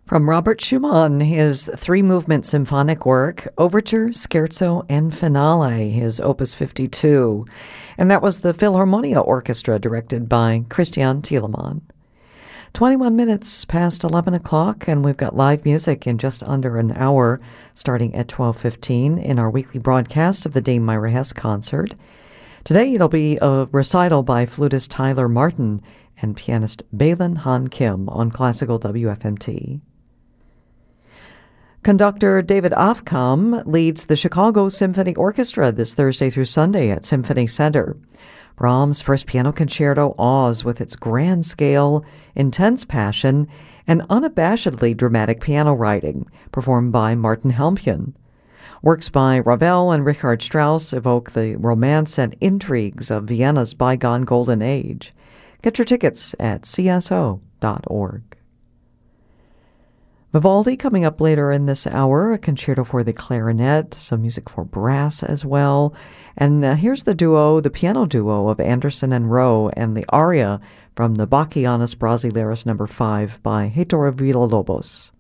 From Robert Schumann, his three-movement symphonic work, Overture, Scherzo, and Finale, his Opus 52. And that was the Philharmonia Orchestra, directed by Christian Thielemann. 21 minutes past 11 o'clock, and we've got live music in just under an hour, starting at 12:15 in our weekly broadcast of the Dame Myra Hess concert. Today it'll be a recital by flutist Tyler Martin and pianist Balin Han Kim on Classical WFMT. Conductor David Aufkamp leads the Chicago Symphony Orchestra this Thursday through Sunday at Symphony Center. Brahms' First Piano Concerto awes with its grand scale, intense passion, and unabashedly dramatic piano writing, performed by Martin Helmchen. Works by Ravel and Richard Strauss evoke the romance and intrigues of Vienna's bygone golden age. Get your tickets at cso.org. Vivaldi coming up later in this hour, a concerto for the clarinet, some music for brass as well. And here's the piano duo of Anderson and Rowe, and the aria from the Bachianas Brasileiras No. 5 by Heitor Villa-Lobos.